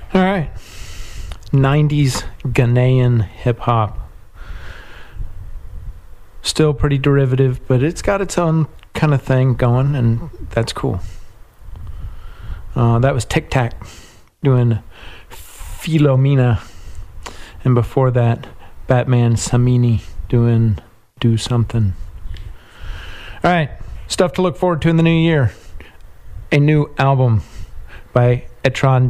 All right. 90s Ghanaian hip-hop. Still pretty derivative, but it's got its own kind of thing going, and that's cool. That was Tic Tac doing Philomena. And before that, Batman Samini doing Do Something. All right. Stuff to look forward to in the new year. A new album by Etran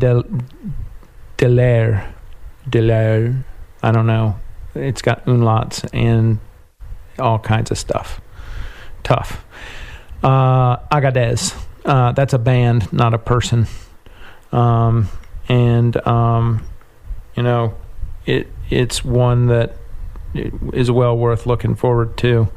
Delaire. I don't know. It's got umlauts and all kinds of stuff. Tough. Agadez. That's a band, not a person. It's one that is well worth looking forward to.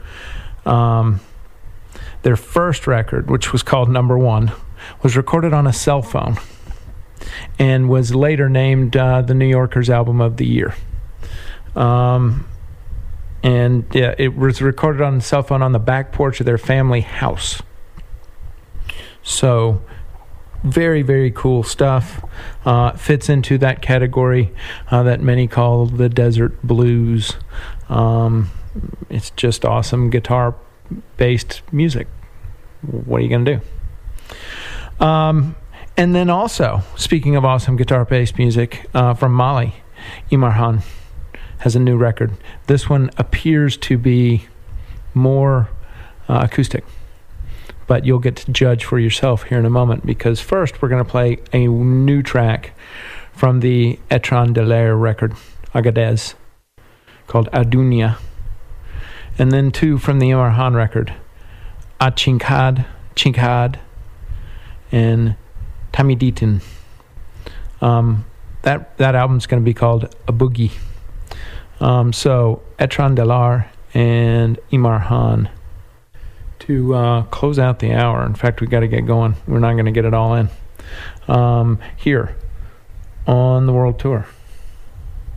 Their first record, which was called Number One, was recorded on a cell phone and was later named the New Yorker's Album of the Year. It was recorded on a cell phone on the back porch of their family house. So, very, very cool stuff. Fits into that category that many call the desert blues. It's just awesome guitar-based music. What are you going to do? And then also, speaking of awesome guitar-based music, from Mali, Imarhan has a new record. This one appears to be more acoustic, but you'll get to judge for yourself here in a moment, because first we're going to play a new track from the Etran Delaire record, Agadez, called Adunia, and then two from the Imarhan record, Chinkad, and Tamiditin. That album's going to be called A Boogie. So Etran Delaire and Imarhan to close out the hour. In fact, we got to get going. We're not going to get it all in here on the World Tour.